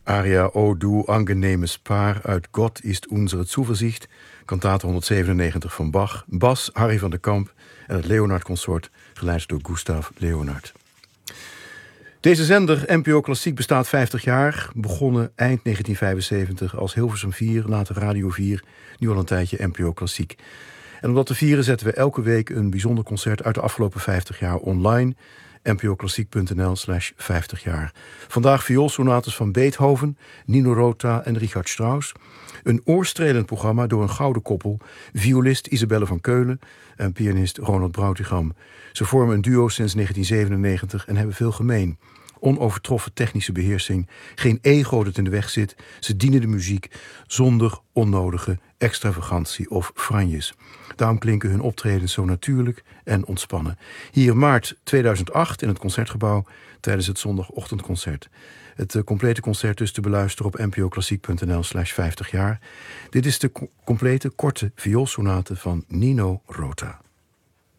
Aria O du angenehmes Paar uit Gott ist unsere Zuversicht, kantate 197 van Bach, bas Harry van der Kamp en het Leonard Consort, geleid door Gustav Leonard. Deze zender, NPO Klassiek, bestaat 50 jaar. Begonnen eind 1975 als Hilversum 4, later Radio 4, nu al een tijdje NPO Klassiek. En om dat te vieren zetten we elke week een bijzonder concert uit de afgelopen 50 jaar online. npoklassiek.nl/50 jaar. Vandaag vioolsonates van Beethoven, Nino Rota en Richard Strauss. Een oorstrelend programma door een gouden koppel, violist Isabelle van Keulen en pianist Ronald Brautigam. Ze vormen een duo sinds 1997 en hebben veel gemeen. Onovertroffen technische beheersing, geen ego dat in de weg zit. Ze dienen de muziek zonder onnodige extravagantie of franjes. Daarom klinken hun optredens zo natuurlijk en ontspannen. Hier maart 2008 in het Concertgebouw tijdens het zondagochtendconcert. Het complete concert is te beluisteren op npoklassiek.nl/50 jaar. Dit is de complete korte vioolsonate van Nino Rota.